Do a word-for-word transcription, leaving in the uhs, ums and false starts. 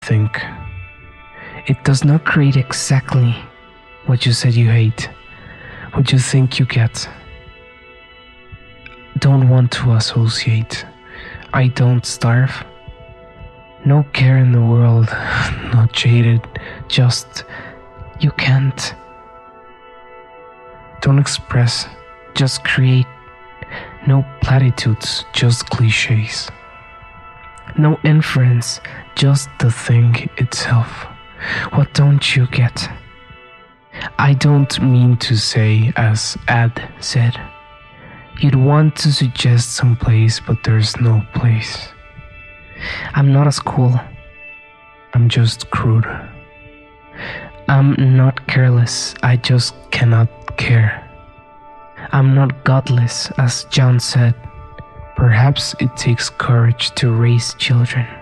think. It does not create exactly what you said you hate, what you think you get. Don't want to associate. I don't starve. No care in the world, not jaded, just you can't. Don't express, just create. No platitudes, just cliches. No inference, just the thing itself. What don't you get? I don't mean to say, as Ad said, you'd want to suggest some place, but there's no place. I'm not as cool. I'm just crude. I'm not careless. I just cannot care. I'm not godless, as John said. Perhaps it takes courage to raise children.